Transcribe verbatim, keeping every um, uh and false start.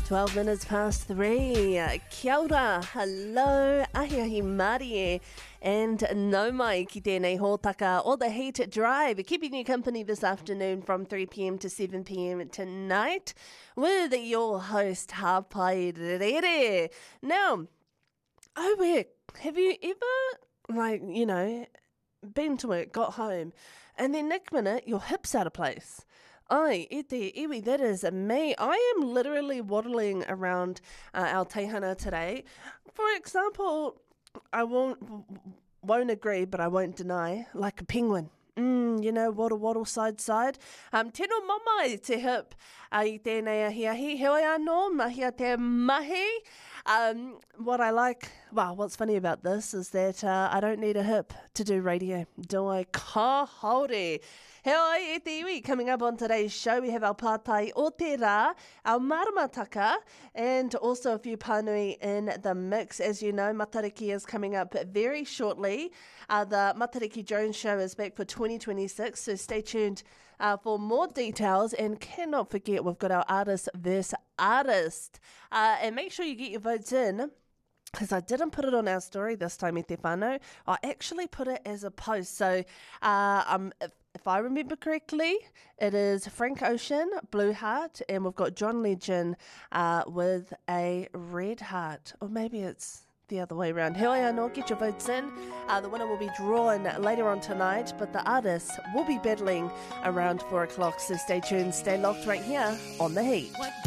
twelve minutes past three. Kia ora, hello, ahi ahi Mārie, and no mai ki tēnei hōtaka o The Heat Drive, keeping you company this afternoon from three p.m. to seven p.m. tonight with your host, Hapai Rere. Now, oh, Rick, have you ever, like, you know, been to work, got home, and then next minute your hip's out of place? Ai, e te iwi, that is me. I am literally waddling around uh, our teihana today. For example, I won't won't agree, but I won't deny, like a penguin. Mm, you know, waddle, waddle, side, side. Um, tēnō mamai te hip uh, i tēnei ahi ahi. Heoi anō, mahia te mahi. Um, what I like, well, what's funny about this is that uh, I don't need a hip to do radio. Do I? Ka haere. Heoi e te iwi. Coming up on today's show, we have our pātai o te rā, our maramataka, and also a few pānui in the mix. As you know, Matariki is coming up very shortly. Uh, the Matariki Jones Show is back for twenty twenty-six, so stay tuned uh, for more details. And cannot forget, we've got our artist versus artist. Uh, and make sure you get your votes in, because I didn't put it on our story this time, e te whānau. I actually put it as a post. So uh, um, if, if I remember correctly, it is Frank Ocean, Blue Heart, and we've got John Legend uh, with a red heart. Or maybe it's the other way around. Heoi anō, get your votes in. Uh, the winner will be drawn later on tonight, but the artists will be battling around four o'clock. So stay tuned, stay locked right here on The Heat. What